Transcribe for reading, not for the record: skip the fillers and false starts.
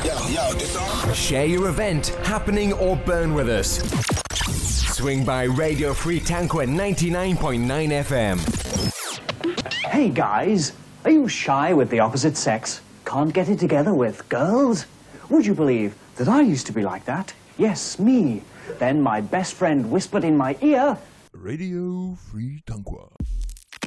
it's on. Share your event, happening, or burn with us. Swing by Radio Free Tanqua 99.9 FM. Hey guys, are you shy with the opposite sex? Can't get it together with girls? Would you believe that I used to be like that? Yes, me. Then my best friend whispered in my ear, Radio Free Tanqua.